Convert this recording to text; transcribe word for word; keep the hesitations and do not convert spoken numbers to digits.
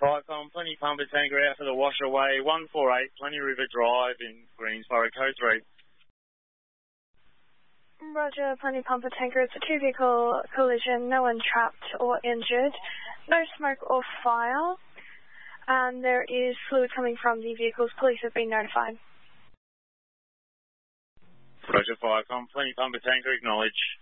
Firecom, Plenty Pumper Tanker out for the wash away, one four eight, Plenty River Drive in Greensboro, code three. Roger, Plenty Pumper Tanker. It's a two-vehicle collision, no one trapped or injured, no smoke or fire, and there is fluid coming from the vehicles. Police have been notified. Roger, Firecom, Plenty Pumper Tanker, acknowledge.